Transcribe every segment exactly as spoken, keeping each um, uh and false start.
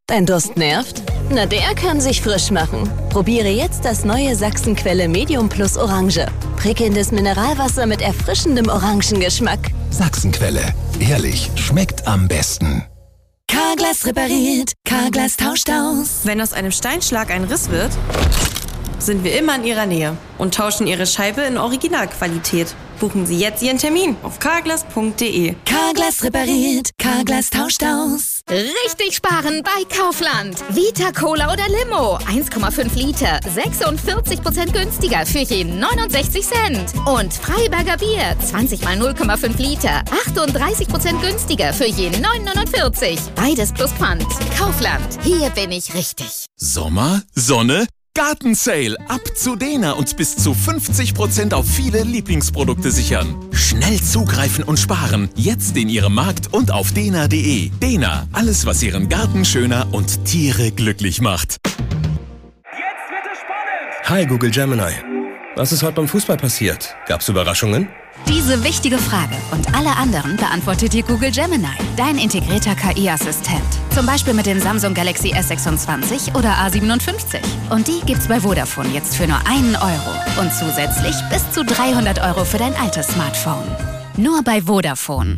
Dein Durst nervt? Na, der kann sich frisch machen. Probiere jetzt das neue Sachsenquelle Medium Plus Orange. Prickelndes Mineralwasser mit erfrischendem Orangengeschmack. Sachsenquelle. Ehrlich, schmeckt am besten. Carglass repariert, Carglass tauscht aus. Wenn aus einem Steinschlag ein Riss wird, sind wir immer in Ihrer Nähe und tauschen Ihre Scheibe in Originalqualität. Buchen Sie jetzt Ihren Termin auf carglass punkt de. Carglass repariert, Carglass tauscht aus. Richtig sparen bei Kaufland. Vita Cola oder Limo, eins Komma fünf Liter, sechsundvierzig Prozent günstiger für je neunundsechzig Cent. Und Freiberger Bier, zwanzig mal null Komma fünf Liter, achtunddreißig Prozent günstiger für je neun neunundvierzig. Beides plus Pfand. Kaufland, hier bin ich richtig. Sommer, Sonne, Gartensale. Ab zu Dena und bis zu fünfzig Prozent auf viele Lieblingsprodukte sichern. Schnell zugreifen und sparen. Jetzt in Ihrem Markt und auf dena punkt de. Dena, alles was Ihren Garten schöner und Tiere glücklich macht. Jetzt wird es spannend! Hi Google Gemini. Was ist heute beim Fußball passiert? Gab's Überraschungen? Diese wichtige Frage und alle anderen beantwortet dir Google Gemini, dein integrierter K I-Assistent. Zum Beispiel mit dem Samsung Galaxy S sechsundzwanzig oder A siebenundfünfzig. Und die gibt's bei Vodafone jetzt für nur einen Euro. Und zusätzlich bis zu dreihundert Euro für dein altes Smartphone. Nur bei Vodafone.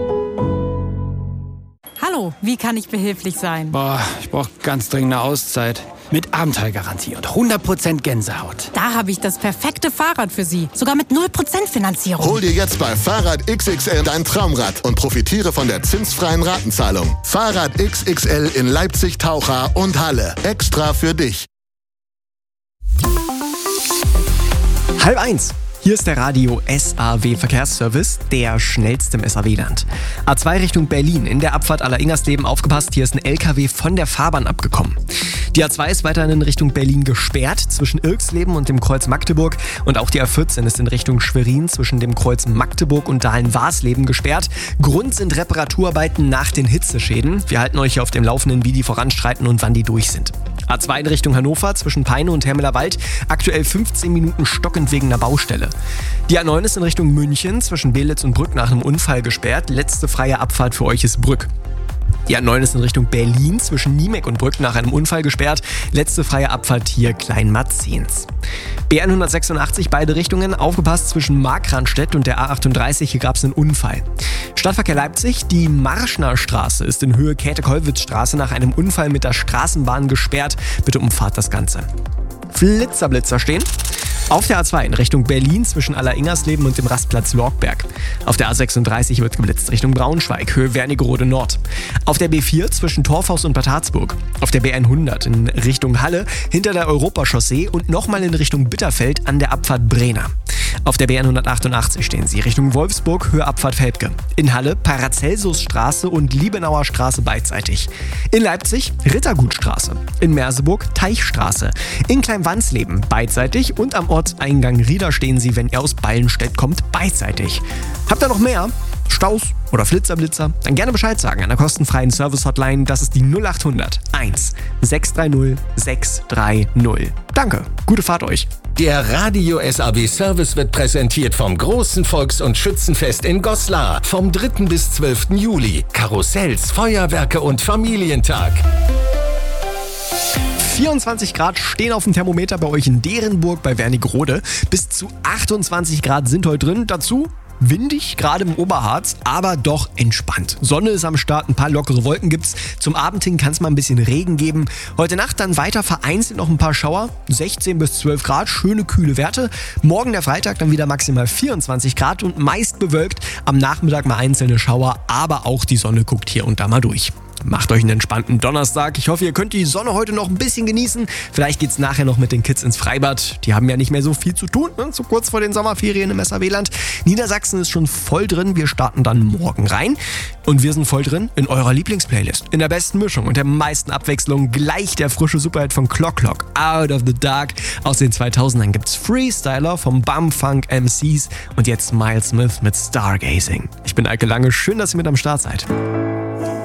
Hallo, wie kann ich behilflich sein? Boah, ich brauche ganz dringend eine Auszeit. Mit Abenteuergarantie und hundert Prozent Gänsehaut. Da habe ich das perfekte Fahrrad für Sie. Sogar mit null Prozent Finanzierung. Hol dir jetzt bei Fahrrad X X L dein Traumrad und profitiere von der zinsfreien Ratenzahlung. Fahrrad X X L in Leipzig, Taucha und Halle. Extra für dich. Halb eins. Hier ist der Radio S A W Verkehrsservice, der schnellste im S A W-Land. A zwei Richtung Berlin, in der Abfahrt Aller-Ingersleben aufgepasst, hier ist ein L K W von der Fahrbahn abgekommen. Die A zwei ist weiterhin in Richtung Berlin gesperrt, zwischen Irksleben und dem Kreuz Magdeburg. Und auch die A vierzehn ist in Richtung Schwerin, zwischen dem Kreuz Magdeburg und Dahlen-Warsleben gesperrt. Grund sind Reparaturarbeiten nach den Hitzeschäden. Wir halten euch auf dem Laufenden, wie die voranschreiten und wann die durch sind. A zwei in Richtung Hannover, zwischen Peine und Hermelerwald, aktuell fünfzehn Minuten stockend wegen einer Baustelle. Die A neun ist in Richtung München, zwischen Belitz und Brück nach einem Unfall gesperrt. Letzte freie Abfahrt für euch ist Brück. Die A neun ist in Richtung Berlin, zwischen Niemek und Brück nach einem Unfall gesperrt. Letzte freie Abfahrt hier Kleinmarzens. B hundertsechsundachtzig, beide Richtungen, aufgepasst zwischen Markranstädt und der A achtunddreißig, hier gab es einen Unfall. Stadtverkehr Leipzig, die Marschner Straße ist in Höhe Käthe-Kollwitz-Straße nach einem Unfall mit der Straßenbahn gesperrt. Bitte umfahrt das Ganze. Flitzer-Blitzer stehen. Auf der A zwei in Richtung Berlin zwischen Aller-Ingersleben und dem Rastplatz Lorgberg. Auf der A sechsunddreißig wird geblitzt Richtung Braunschweig, Höhe Wernigerode Nord. Auf der B vier zwischen Torfhaus und Bad Harzburg. Auf der B hundert in Richtung Halle hinter der Europachaussee und nochmal in Richtung Bitterfeld an der Abfahrt Brena. Auf der B hundertachtundachtzig stehen sie Richtung Wolfsburg, Höhe Abfahrt Velpke. In Halle Paracelsusstraße und Liebenauer Straße beidseitig. In Leipzig Rittergutstraße. In Merseburg Teichstraße. In Kleinwansleben beidseitig und am Ortseingang Rieder stehen sie, wenn ihr aus Ballenstedt kommt, beidseitig. Habt ihr noch mehr Staus oder Flitzerblitzer? Dann gerne Bescheid sagen an der kostenfreien Service-Hotline. Das ist die null achthundert eins sechs drei null sechs drei null. Danke, gute Fahrt euch. Der Radio S A W Service wird präsentiert vom großen Volks- und Schützenfest in Goslar vom dritten bis zwölften Juli. Karussells, Feuerwerke und Familientag. vierundzwanzig Grad stehen auf dem Thermometer bei euch in Derenburg bei Wernigerode. Bis zu achtundzwanzig Grad sind heute drin. Dazu windig, gerade im Oberharz, aber doch entspannt. Sonne ist am Start, ein paar lockere Wolken gibt's. Zum Abend hin kann es mal ein bisschen Regen geben. Heute Nacht dann weiter vereinzelt noch ein paar Schauer. sechzehn bis zwölf Grad, schöne kühle Werte. Morgen der Freitag dann wieder maximal vierundzwanzig Grad und meist bewölkt. Am Nachmittag mal einzelne Schauer, aber auch die Sonne guckt hier und da mal durch. Macht euch einen entspannten Donnerstag. Ich hoffe, ihr könnt die Sonne heute noch ein bisschen genießen. Vielleicht geht's nachher noch mit den Kids ins Freibad. Die haben ja nicht mehr so viel zu tun, ne? So kurz vor den Sommerferien im S A W-Land. Niedersachsen ist schon voll drin. Wir starten dann morgen rein. Und wir sind voll drin in eurer Lieblingsplaylist. In der besten Mischung und der meisten Abwechslung gleich der frische Superhit von Clock Clock, Out of the Dark. Aus den zweitausendern gibt's Freestyler vom Bumfunk M Cs und jetzt Miles Smith mit Stargazing. Ich bin Eike Lange. Schön, dass ihr mit am Start seid.